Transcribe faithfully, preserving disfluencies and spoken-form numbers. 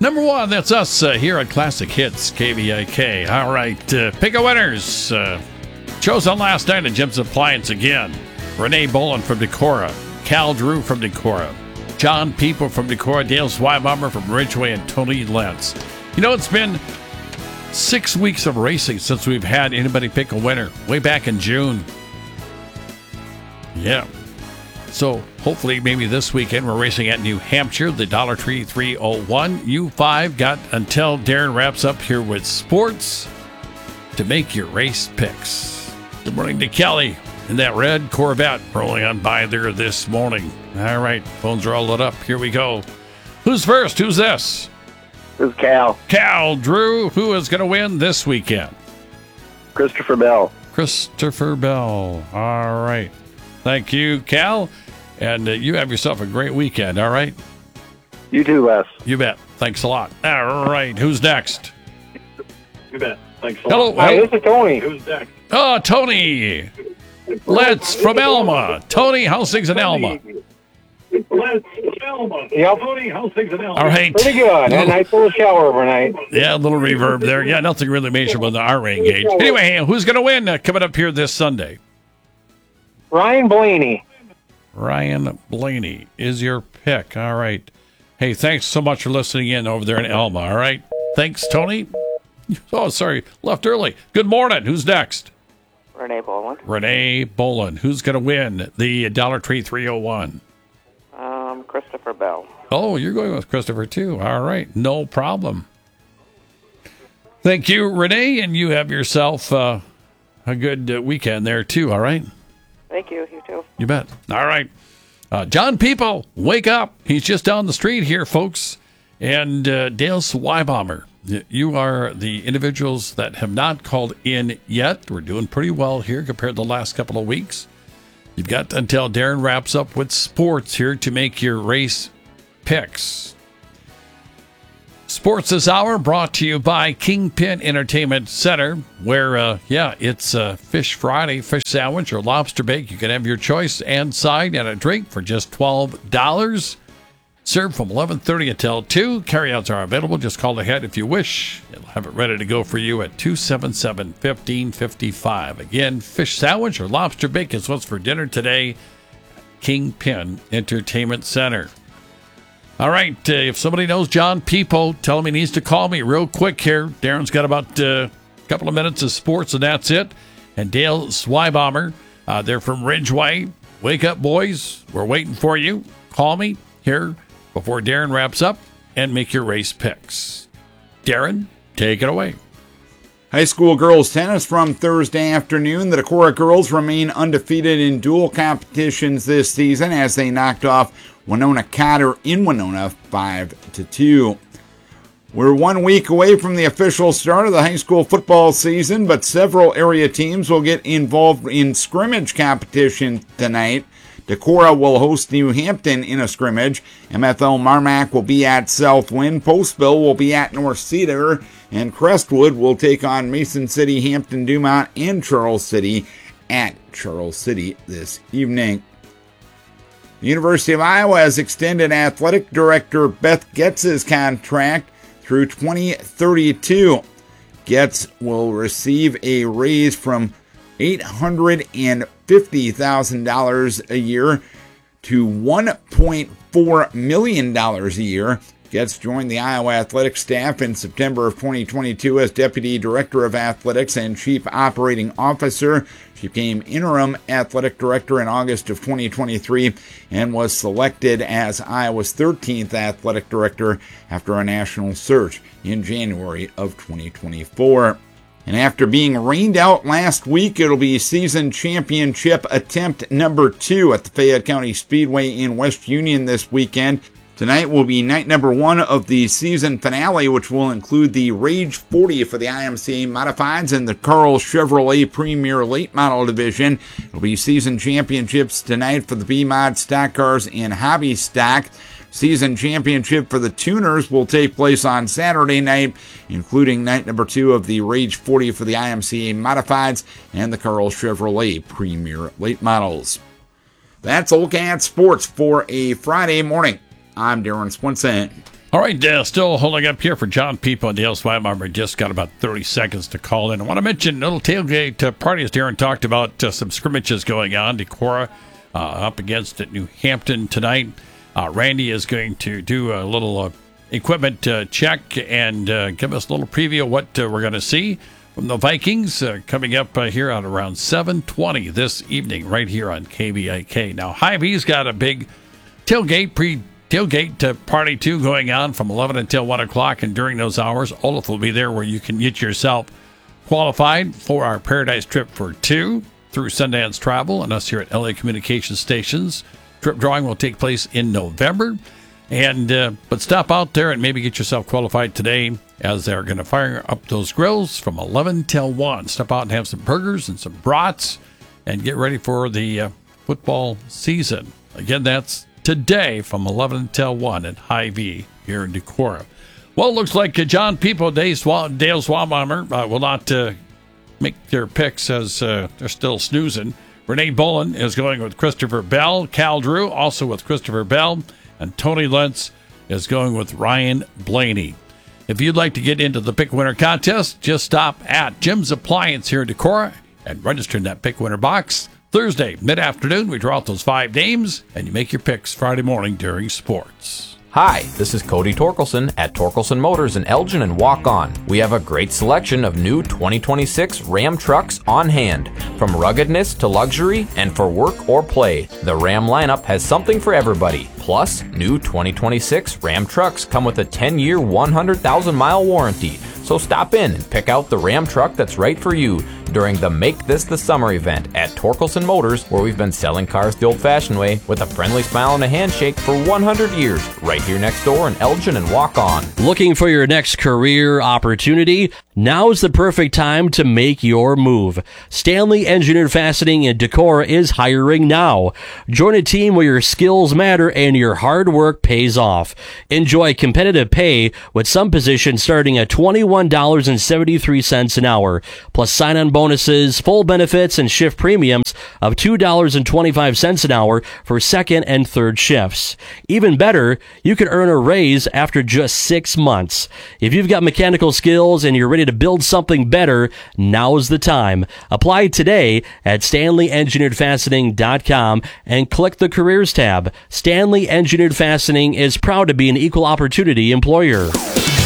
Number one, that's us uh, here at Classic Hits, K V I K. All right, uh, pick a winners. Uh, chosen last night at Jim's Appliance again. Renee Bolin from Decorah. Cal Drew from Decorah. John People from Decorah. Dale Swibomber from Ridgeway. And Tony Lentz. You know, it's been six weeks of racing since we've had anybody pick a winner. Way back in June. Yeah. So hopefully maybe this weekend we're racing at New Hampshire, the Dollar Tree three oh one. U five got until Darren wraps up here with sports to make your race picks. Good morning to Kelly in that red Corvette rolling on by there this morning. All right, phones are all lit up. Here we go. Who's first? Who's this? This is Cal. Cal Drew. Who is going to win this weekend? Christopher Bell. Christopher Bell. All right. Thank you, Cal. And uh, you have yourself a great weekend, all right? You too, Les. You bet. Thanks a lot. All right. Who's next? You bet. Thanks a Hello. lot. Hi, this is Tony. Who's next? Oh, Tony. Let's from Elma. Tony, how's things in Elma? Let's from Elma. Yep. Tony, how's things in Elma? All right. Pretty good. Had a nice little shower overnight. Yeah, a little reverb there. Yeah, nothing really major with the R rate gauge. Anyway, who's going to win uh, coming up here this Sunday? Ryan Blaney. Ryan Blaney is your pick. All right. Hey, thanks so much for listening in over there in Elma. All right. Thanks, Tony. Oh, sorry. Left early. Good morning. Who's next? Renee Boland. Renee Boland. Who's going to win the Dollar Tree three oh one? Um, Christopher Bell. Oh, you're going with Christopher, too. All right. No problem. Thank you, Renee, and you have yourself uh, a good uh, weekend there, too. All right? Thank you. You too. You bet. All right. Uh, John People, wake up. He's just down the street here, folks. And uh, Dale Swibomber, you are the individuals that have not called in yet. We're doing pretty well here compared to the last couple of weeks. You've got until Darren wraps up with sports here to make your race picks. Sports this hour brought to you by Kingpin Entertainment Center, where, uh, yeah, it's uh, Fish Friday, fish sandwich or lobster bake. You can have your choice and side and a drink for just twelve dollars. Served from eleven thirty until two. Carryouts are available. Just call ahead if you wish. It'll have it ready to go for you at two seven seven, one five five five. Again, fish sandwich or lobster bake is what's for dinner today. Kingpin Entertainment Center. All right, uh, if somebody knows John People, tell him he needs to call me real quick here. Darren's got about uh, a couple of minutes of sports, and that's it. And Dale Swibomber, uh, they're from Ridgeway. Wake up, boys. We're waiting for you. Call me here before Darren wraps up and make your race picks. Darren, take it away. High school girls tennis from Thursday afternoon. The Decorah girls remain undefeated in dual competitions this season as they knocked off Winona Cotter in Winona five to two. We're one week away from the official start of the high school football season, but several area teams will get involved in scrimmage competition tonight. Decorah will host New Hampton in a scrimmage. M F L Marmac will be at Southwind. Postville will be at North Cedar. And Crestwood will take on Mason City, Hampton Dumont, and Charles City at Charles City this evening. The University of Iowa has extended athletic director Beth Getz's contract through twenty thirty-two. Getz will receive a raise from eight hundred fifty thousand dollars a year to one point four million dollars a year. Getz joined the Iowa Athletics staff in September of twenty twenty-two as Deputy Director of Athletics and Chief Operating Officer. She became Interim Athletic Director in August of twenty twenty-three and was selected as Iowa's thirteenth Athletic Director after a national search in January of twenty twenty-four. And after being rained out last week, it'll be season championship attempt number two at the Fayette County Speedway in West Union this weekend. Tonight will be night number one of the season finale, which will include the Rage forty for the I M C A Modifieds and the Carl Chevrolet Premier Late Model Division. It'll be season championships tonight for the B-Mod stock cars and hobby stock. Season championship for the tuners will take place on Saturday night, including night number two of the Rage forty for the I M C A Modifieds and the Carl Chevrolet Premier Late Models. That's a look at sports for a Friday morning. I'm Darren Swinson. All right, uh, still holding up here for John People and Dale Swammer. Just got about thirty seconds to call in. I want to mention a little tailgate uh, party, as Darren talked about, uh, some scrimmages going on. Decorah uh, up against at New Hampton tonight. Uh, Randy is going to do a little uh, equipment uh, check and uh, give us a little preview of what uh, we're going to see from the Vikings uh, coming up uh, here at around seven twenty this evening right here on K B I K. Now, Hy-Vee's got a big tailgate pre Tailgate uh, party two going on from eleven until one o'clock, and during those hours, Olaf will be there where you can get yourself qualified for our Paradise Trip for two through Sundance Travel and us here at L A Communications Stations. Trip drawing will take place in November, and uh, but stop out there and maybe get yourself qualified today, as they're going to fire up those grills from eleven till one. Step out and have some burgers and some brats and get ready for the uh, football season. Again, that's today from eleven until one at Hy-Vee here in Decorah. Well, it looks like uh, John People, Dale, Sw- Dale Swammer uh, will not uh, make their picks, as uh, they're still snoozing. Renee Bolin is going with Christopher Bell. Cal Drew also with Christopher Bell. And Tony Lentz is going with Ryan Blaney. If you'd like to get into the Pick Winner contest, just stop at Jim's Appliance here in Decorah and register in that Pick Winner box. Thursday, mid-afternoon, we draw out those five names, and you make your picks Friday morning during sports. Hi, this is Cody Torkelson at Torkelson Motors in Elgin and Walk On. We have a great selection of new twenty twenty-six Ram trucks on hand. From ruggedness to luxury and for work or play, the Ram lineup has something for everybody. Plus, new twenty twenty-six Ram trucks come with a ten-year, one hundred thousand mile warranty. So stop in and pick out the Ram truck that's right for you during the Make This the Summer event at Torkelson Motors, where we've been selling cars the old-fashioned way with a friendly smile and a handshake for one hundred years, right here next door in Elgin and Walk On. Looking for your next career opportunity? Now's the perfect time to make your move. Stanley Engineered Fastening in Decorah is hiring now. Join a team where your skills matter and your hard work pays off. Enjoy competitive pay with some positions starting at twenty-one dollars and seventy-three cents an hour, plus sign-on bonuses, full benefits, and shift premiums of two dollars and twenty-five cents an hour for second and third shifts. Even better, you can earn a raise after just six months. If you've got mechanical skills and you're ready to build something better, now's the time. Apply today at stanley engineered fastening dot com and click the Careers tab. Stanley Engineered Fastening is proud to be an equal opportunity employer.